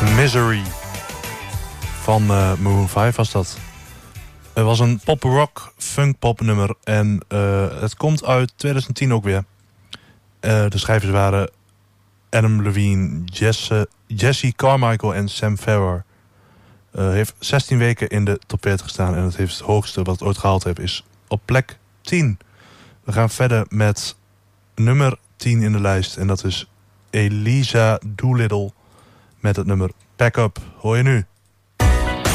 Misery van Maroon 5 was dat. Het was een pop-rock funk-pop nummer en het komt uit 2010 ook weer. De schrijvers waren Adam Levine, Jesse Carmichael en Sam Farrar. Heeft 16 weken in de top 40 gestaan en het heeft het hoogste wat het ooit gehaald heeft is op plek 10. We gaan verder met nummer 10 in de lijst en dat is Eliza Doolittle met het nummer Pack Up. Hoor je nu?